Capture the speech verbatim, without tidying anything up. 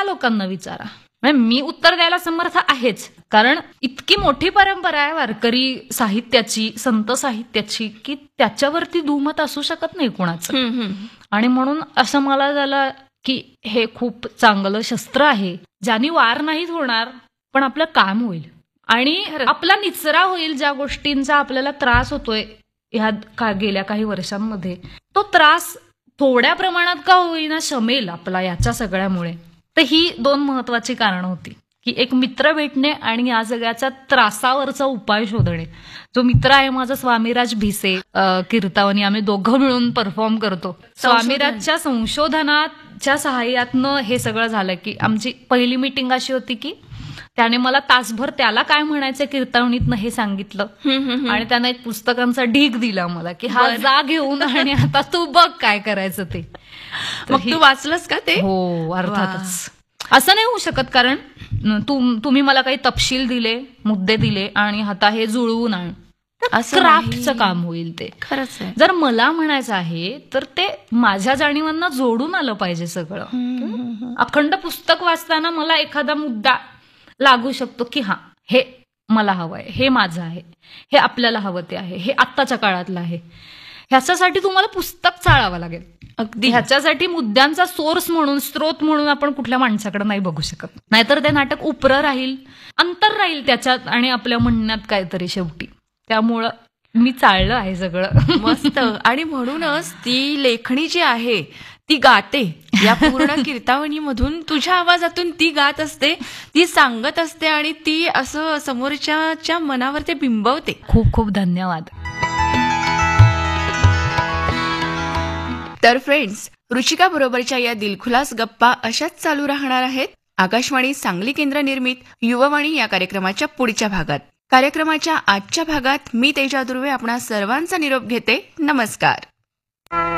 लोकांना विचारा. म्हणजे मी उत्तर द्यायला समर्थ आहेच, कारण इतकी मोठी परंपरा आहे वारकरी साहित्याची, संत साहित्याची, की त्याच्यावरती दुमत असू शकत नाही कुणाचं. आणि म्हणून असं मला झालं की हे खूप चांगलं शस्त्र आहे, ज्यानी वार नाहीच होणार पण आपलं काम होईल आणि आपला निचरा होईल. ज्या गोष्टींचा आपल्याला त्रास होतोय ह्या का गेल्या काही वर्षांमध्ये, तो त्रास थोड्या प्रमाणात का होईना शमेल आपला याच्या सगळ्यामुळे. तर ही दोन महत्वाची कारणं होती की एक मित्र भेटणे आणि या सगळ्याच्या त्रासावरचा उपाय शोधणे. जो मित्र आहे माझा स्वामीराज भिसे, कीर्तावनी, आम्ही दोघं मिळून परफॉर्म करतो. स्वामीराजच्या संशोधनाच्या सहाय्यातनं हे सगळं झालं की आमची पहिली मीटिंग अशी होती की त्याने मला तासभर त्याला काय म्हणायचं कीर्तवणीतनं हे सांगितलं आणि त्यानं एक पुस्तकांचा ढीग दिला मला की हा जा घेऊन आणि आता तू बघ काय करायचं ते. मग तू वाचलंस का ते? हो, अर्थातच. असं नाही होऊ शकत, कारण तुम्ही मला काही तपशील दिले, मुद्दे दिले आणि आता हे जुळवून आण, क्राफ्टचं काम होईल ते. खरंच आहे. जर मला म्हणायचं आहे तर ते माझ्या जाणीवांना जोडून आलं पाहिजे सगळं. अखंड पुस्तक वाचताना मला एखादा मुद्दा लागू शकतो की हा हे मला हवंय, हे माझं आहे, हे आपल्याला हवं ते आहे, हे आत्ताच्या काळातलं आहे. ह्याच्यासाठी तुम्हाला पुस्तक चाळावं लागेल. अगदी. ह्याच्यासाठी मुद्द्यांचा सोर्स म्हणून, स्रोत म्हणून आपण कुठल्या माणसाकडे नाही बघू शकत. नाहीतर ते नाटक उपरं राहील, अंतर राहील त्याच्यात आणि आपल्या म्हणण्यात काहीतरी शेवटी. त्यामुळं मी चाळलं आहे सगळं. मस्त. आणि म्हणूनच ती लेखणी जी आहे ती गाते या पूर्ण कीर्तावनीमधून, तुझ्या आवाजातून ती गात असते, ती सांगत असते आणि ती असं समोरच्या मनावर ते बिंबवते. खूप खूप धन्यवाद. तर फ्रेंड्स, रुचिका बरोबरच्या या दिलखुलास गप्पा अशाच चालू राहणार आहेत आकाशवाणी सांगली केंद्र निर्मित युववाणी या कार्यक्रमाच्या पुढच्या भागात. कार्यक्रमाच्या आजच्या भागात मी तेजा दुर्वे आपणा सर्वांचा निरोप घेते. नमस्कार.